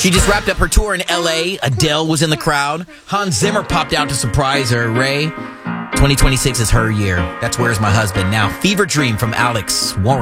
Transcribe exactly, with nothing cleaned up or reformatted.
She just wrapped up her tour in L A. Adele was in the crowd. Hans Zimmer popped out to surprise her. Ray, twenty twenty-six is her year. That's Where's My Husband. Now, Fever Dream from Alex Warren.